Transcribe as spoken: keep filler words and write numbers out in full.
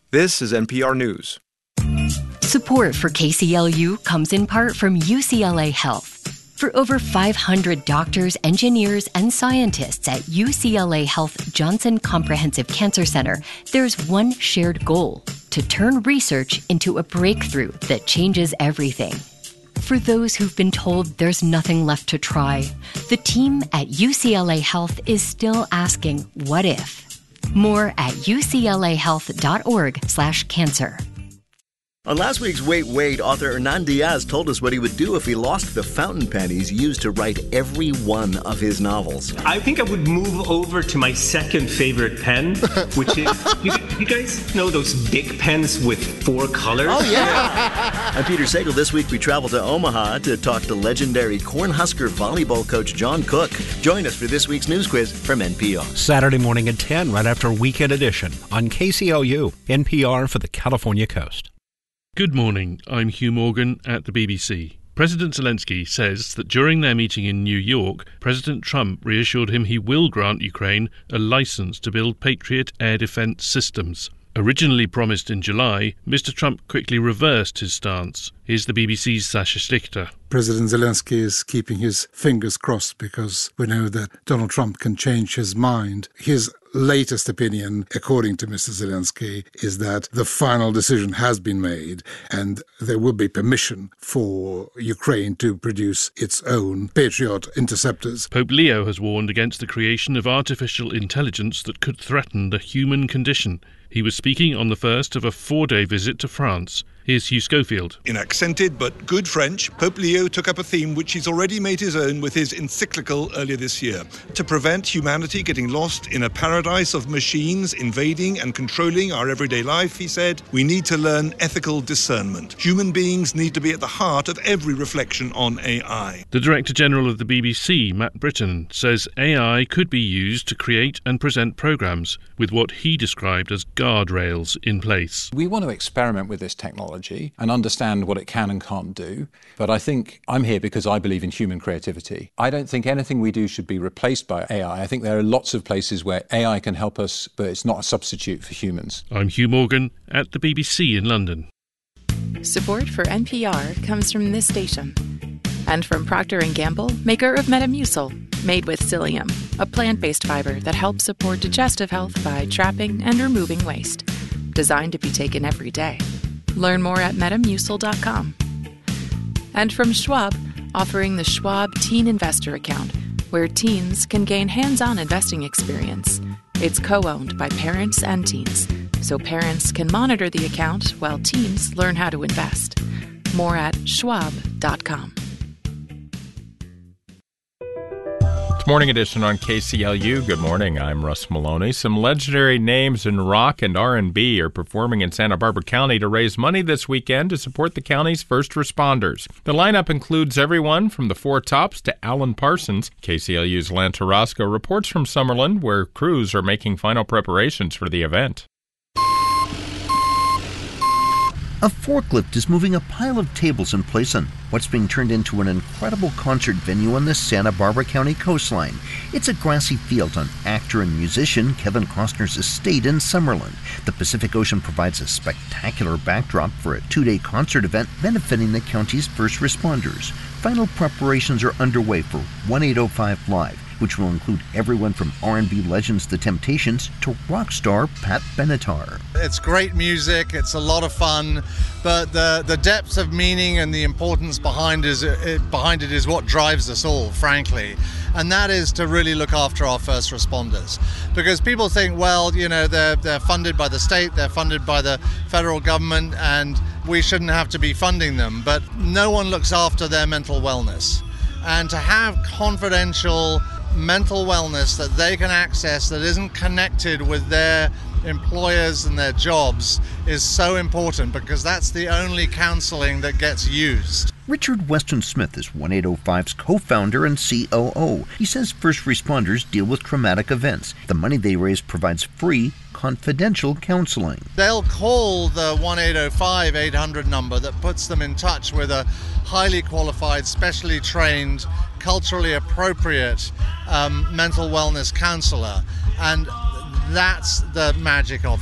This is N P R News. Support for K C L U comes in part from U C L A Health. For over five hundred doctors, engineers, and scientists at U C L A Health Johnson Comprehensive Cancer Center, there's one shared goal: to turn research into a breakthrough that changes everything. For those who've been told there's nothing left to try, the team at U C L A Health is still asking, what if? More at uclahealth.org slash cancer. On last week's Wait, Wait, author Hernan Diaz told us what he would do if he lost the fountain pen he's used to write every one of his novels. I think I would move over to my second favorite pen, which is, you, you guys know those big pens with four colors? Oh, yeah. I'm Peter Sagal. This week we travel to Omaha to talk to legendary Cornhusker volleyball coach John Cook. Join us for this week's news quiz from N P R. Saturday morning at ten, right after Weekend Edition on K C L U, N P R for the California coast. Good morning, I'm Hugh Morgan at the B B C. President Zelensky says that during their meeting in New York, President Trump reassured him he will grant Ukraine a license to build Patriot air defense systems. Originally promised in July, Mister Trump quickly reversed his stance. Here's the B B C's Sasha Stichter. President Zelensky is keeping his fingers crossed because we know that Donald Trump can change his mind. His latest opinion, according to Mister Zelensky, is that the final decision has been made and there will be permission for Ukraine to produce its own Patriot interceptors. Pope Leo has warned against the creation of artificial intelligence that could threaten the human condition. He was speaking on the first of a four-day visit to France. Here's Hugh Schofield. In accented but good French, Pope Leo took up a theme which he's already made his own with his encyclical earlier this year. To prevent humanity getting lost in a paradise of machines invading and controlling our everyday life, he said, we need to learn ethical discernment. Human beings need to be at the heart of every reflection on A I. The Director General of the B B C, Matt Britton, says A I could be used to create and present programmes with what he described as guardrails in place. We want to experiment with this technology and understand what it can and can't do. But I think I'm here because I believe in human creativity. I don't think anything we do should be replaced by A I. I think there are lots of places where A I can help us, but it's not a substitute for humans. I'm Hugh Morgan at the B B C in London. Support for N P R comes from this station and from Procter and Gamble, maker of Metamucil, made with psyllium, a plant-based fiber that helps support digestive health by trapping and removing waste. Designed to be taken every day. Learn more at metamucil dot com. And from Schwab, offering the Schwab Teen Investor Account, where teens can gain hands-on investing experience. It's co-owned by parents and teens, so parents can monitor the account while teens learn how to invest. More at schwab dot com. Morning Edition on K C L U. Good morning, I'm Russ Maloney. Some legendary names in rock and R and B are performing in Santa Barbara County to raise money this weekend to support the county's first responders. The lineup includes everyone from the Four Tops to Alan Parsons. K C L U's Lan Tarasco reports from Summerlin, where crews are making final preparations for the event. A forklift is moving a pile of tables in place on what's being turned into an incredible concert venue on the Santa Barbara County coastline. It's a grassy field on actor and musician Kevin Costner's estate in Summerlin. The Pacific Ocean provides a spectacular backdrop for a two-day concert event benefiting the county's first responders. Final preparations are underway for one eight oh five Live, which will include everyone from R and B legends The Temptations to rock star Pat Benatar. It's great music, it's a lot of fun, but the, the depth of meaning and the importance behind, is, it, behind it is what drives us all, frankly. And that is to really look after our first responders. Because people think, well, you know, they're, they're funded by the state, they're funded by the federal government, and we shouldn't have to be funding them. But no one looks after their mental wellness. And to have confidential mental wellness that they can access that isn't connected with their employers and their jobs is so important, because that's the only counseling that gets used. Richard Weston Smith is one eight oh five's co-founder and C O O. He says first responders deal with traumatic events. The money they raise provides free, confidential counseling. They'll call the one eight oh five eight hundred number that puts them in touch with a highly qualified, specially trained, culturally appropriate um, mental wellness counselor. And that's the magic of it.